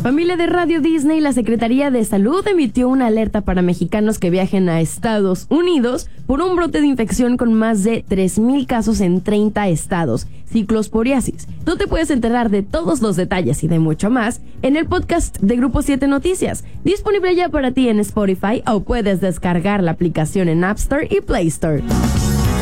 Familia de Radio Disney, la Secretaría de Salud emitió una alerta para mexicanos que viajen a Estados Unidos por un brote de infección con más de 3,000 casos en 30 estados, ciclosporiasis. Tú te puedes enterar de todos los detalles y de mucho más en el podcast de Grupo 7 Noticias, disponible ya para ti en Spotify, o puedes descargar la aplicación en App Store y Play Store.